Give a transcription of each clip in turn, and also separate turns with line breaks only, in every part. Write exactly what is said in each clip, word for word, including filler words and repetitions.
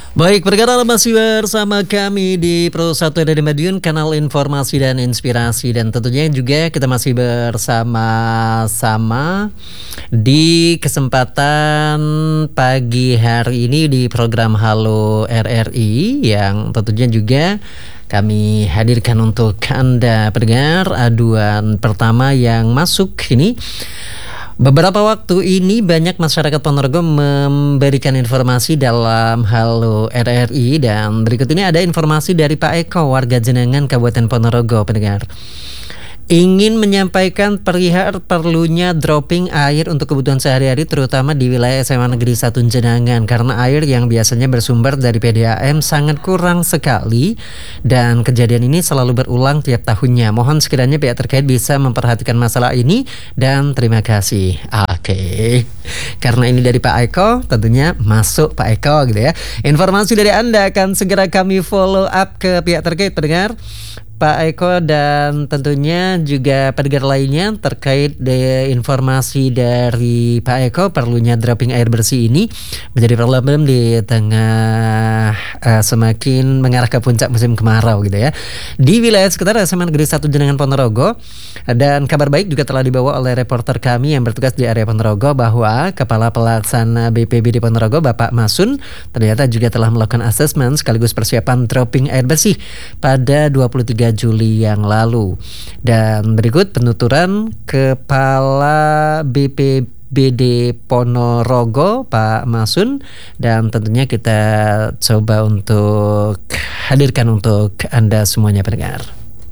Baik, perkara masih bersama kami di Pro satu dari Madiun, kanal informasi dan inspirasi. Dan tentunya juga kita masih bersama-sama di kesempatan pagi hari ini di program Halo R R I, yang tentunya juga kami hadirkan untuk Anda pendengar. Aduan pertama yang masuk ini, beberapa waktu ini banyak masyarakat Ponorogo memberikan informasi dalam Halo R R I, dan berikut ini ada informasi dari Pak Eko, warga Jenangan, Kabupaten Ponorogo, pendengar. Ingin menyampaikan perihal perlunya dropping air untuk kebutuhan sehari-hari, terutama di wilayah S M A Negeri satu Jenangan, karena air yang biasanya bersumber dari P D A M sangat kurang sekali, dan kejadian ini selalu berulang tiap tahunnya. Mohon sekiranya pihak terkait bisa memperhatikan masalah ini, dan terima kasih. Oke, karena ini dari Pak Eko, tentunya masuk Pak Eko gitu ya. Informasi dari Anda akan segera kami follow up ke pihak terkait, pendengar. Pak Eko dan tentunya juga pendengar lainnya terkait dengan informasi dari Pak Eko, perlunya dropping air bersih ini menjadi problem di tengah uh, semakin mengarah ke puncak musim kemarau gitu ya di wilayah sekitar S M A Negeri satu Jenangan Ponorogo. Dan kabar baik juga telah dibawa oleh reporter kami yang bertugas di area Ponorogo bahwa Kepala Pelaksana B P B D Ponorogo Bapak Masun ternyata juga telah melakukan asesmen sekaligus persiapan dropping air bersih pada dua puluh tiga Juli yang lalu. Dan berikut penuturan Kepala B P B D Ponorogo Pak Masun, dan tentunya kita coba untuk hadirkan untuk Anda semuanya pendengar.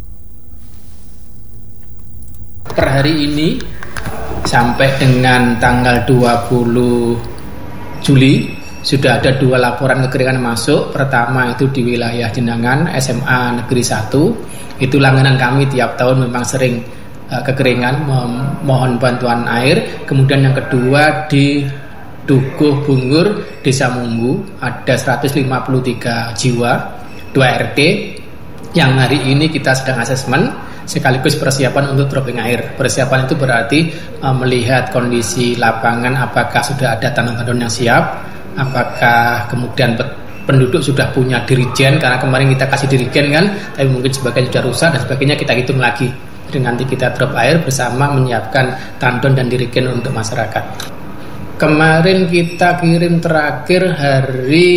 Per hari ini sampai dengan tanggal dua puluh Juli sudah ada dua laporan kekeringan masuk. Pertama itu di wilayah Jenangan S M A Negeri satu. Itu langganan kami tiap tahun memang sering uh, kekeringan, mohon bantuan air. Kemudian yang kedua di Dukuh Bungur Desa Munggu ada seratus lima puluh tiga jiwa, dua R T, yang hari ini kita sedang asesmen sekaligus persiapan untuk dropping air. Persiapan itu berarti uh, melihat kondisi lapangan, apakah sudah ada tanah-tanah yang siap, apakah kemudian penduduk sudah punya dirigen, karena kemarin kita kasih dirigen kan, tapi mungkin sebagian sudah rusak dan sebagainya, kita hitung lagi. Jadi nanti kita drop air bersama menyiapkan tandon dan dirigen untuk masyarakat. Kemarin kita kirim terakhir hari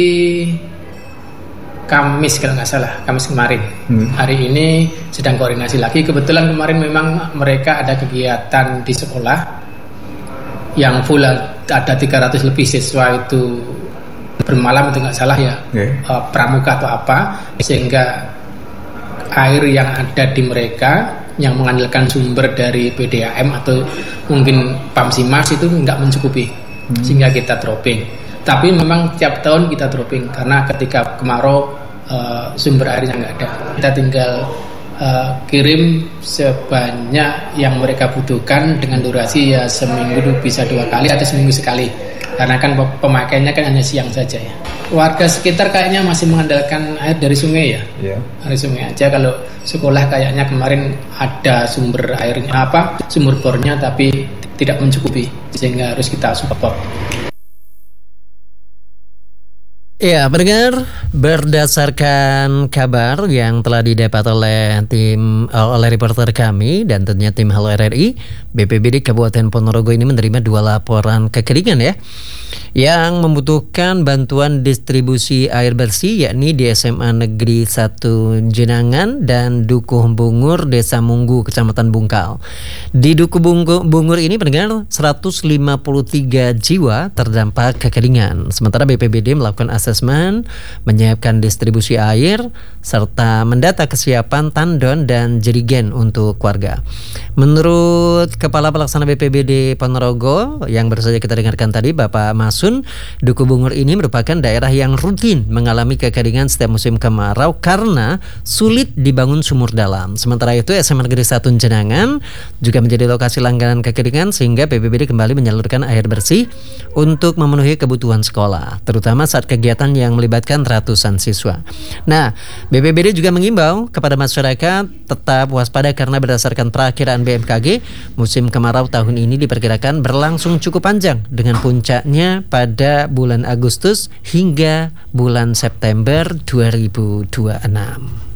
Kamis kalau nggak salah, Kamis kemarin. Hmm. Hari ini sedang koordinasi lagi. Kebetulan kemarin memang mereka ada kegiatan di sekolah yang full, ada tiga ratus lebih siswa itu bermalam itu nggak salah ya, okay. uh, pramuka atau apa, sehingga air yang ada di mereka yang mengandalkan sumber dari P D A M atau mungkin Pamsimas itu nggak mencukupi, hmm. sehingga kita dropping. Tapi memang tiap tahun kita dropping karena ketika kemarau uh, sumber airnya nggak ada, kita tinggal uh, kirim sebanyak yang mereka butuhkan dengan durasi ya seminggu bisa dua kali atau seminggu sekali. Karena kan pemakaiannya kan hanya siang saja ya. Warga sekitar kayaknya masih mengandalkan air dari sungai ya. Yeah. Dari sungai aja. Kalau sekolah kayaknya kemarin ada sumber airnya apa, sumber bornya tapi tidak mencukupi, sehingga harus kita support.
Ya, pendengar, berdasarkan kabar yang telah didapat oleh tim oleh reporter kami dan tentunya tim Halo R R I, B P B D Kabupaten Ponorogo ini menerima dua laporan kekeringan ya, yang membutuhkan bantuan distribusi air bersih, yakni di S M A Negeri satu Jenangan dan Dukuh Bungur Desa Munggu Kecamatan Bungkal. Di Dukuh Bungur ini pendengar seratus lima puluh tiga jiwa terdampak kekeringan. Sementara B P B D melakukan asesmen, menyiapkan distribusi air serta mendata kesiapan tandon dan jerigen untuk warga. Menurut Kepala Pelaksana B P B D Ponorogo yang baru saja kita dengarkan tadi, Bapak Masun, Dukuh Bungur ini merupakan daerah yang rutin mengalami kekeringan setiap musim kemarau karena sulit dibangun sumur dalam. Sementara itu S M A Negeri satu Jenangan juga menjadi lokasi langganan kekeringan, sehingga B P B D kembali menyalurkan air bersih untuk memenuhi kebutuhan sekolah, terutama saat kegiatan yang melibatkan ratusan siswa. Nah, B P B D juga mengimbau kepada masyarakat tetap waspada karena berdasarkan perakiraan B M K G, musim kemarau tahun ini diperkirakan berlangsung cukup panjang dengan puncaknya pada bulan Agustus hingga bulan September dua ribu dua puluh enam.